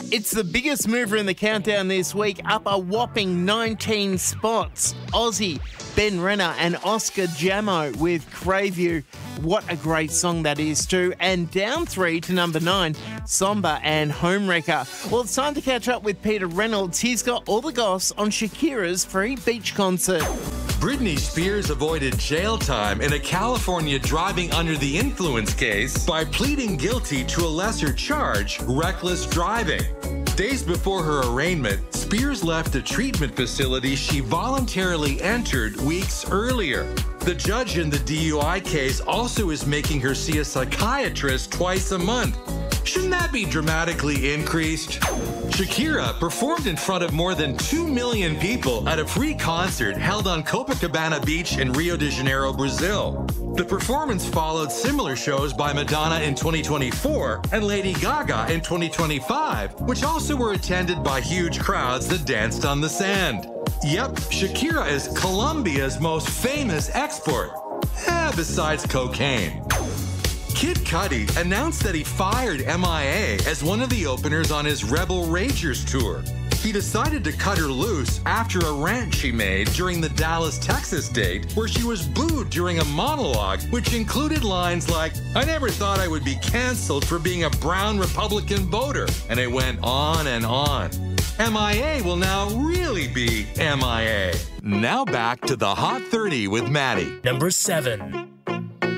It's the biggest mover in the countdown this week, up a whopping 19 spots. Aussie Ben Renner and Oscar Jamo with Crave You. What a great song that is too. And down 3 to number 9, Somber and Homewrecker. Well, it's time to catch up with Peter Reynolds. He's got all the goss on Shakira's free beach concert. Britney Spears avoided jail time in a California driving under the influence case by pleading guilty to a lesser charge, reckless driving. Days before her arraignment, Spears left a treatment facility she voluntarily entered weeks earlier. The judge in the DUI case also is making her see a psychiatrist twice a month. Shouldn't that be dramatically increased? Shakira performed in front of more than 2 million people at a free concert held on Copacabana Beach in Rio de Janeiro, Brazil. The performance followed similar shows by Madonna in 2024 and Lady Gaga in 2025, which also were attended by huge crowds that danced on the sand. Yep, Shakira is Colombia's most famous export, besides cocaine. Kid Cudi announced that he fired MIA as one of the openers on his Rebel Ragers tour. He decided to cut her loose after a rant she made during the Dallas, Texas date, where she was booed during a monologue, which included lines like, "I never thought I would be canceled for being a brown Republican voter," and it went on and on. MIA will now really be MIA. Now back to the Hot 30 with Maddie. Number 7.